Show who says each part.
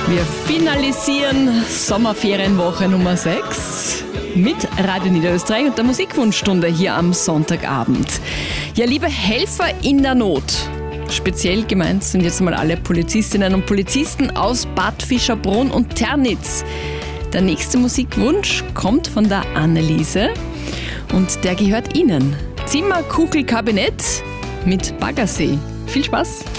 Speaker 1: Wir finalisieren Sommerferienwoche Nummer 6 mit Radio Niederösterreich und der Musikwunschstunde hier am Sonntagabend. Ja, liebe Helfer in der Not, speziell gemeint sind jetzt mal alle Polizistinnen und Polizisten aus Bad Fischerbrunn und Ternitz. Der nächste Musikwunsch kommt von der Anneliese und der gehört Ihnen. Zimmerkuchelkabinett mit Baggersee. Viel Spaß!